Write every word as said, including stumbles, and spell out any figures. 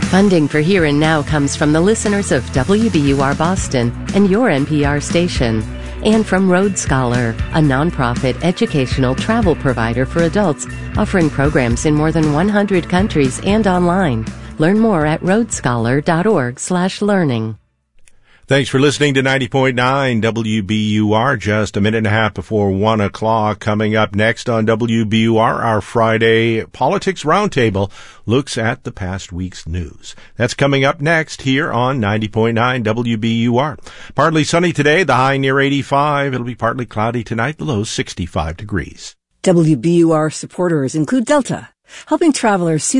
Funding for Here and Now comes from the listeners of W B U R Boston and your N P R station, and from Road Scholar, a nonprofit educational travel provider for adults offering programs in more than one hundred countries and online. Learn more at road scholar dot org slash learning. Thanks for listening to ninety point nine W B U R. Just a minute and a half before one o'clock. Coming up next on W B U R, our Friday Politics Roundtable looks at the past week's news. That's coming up next here on ninety point nine W B U R. Partly sunny today, the high near eighty-five. It'll be partly cloudy tonight, the low sixty-five degrees. W B U R supporters include Delta, helping travelers see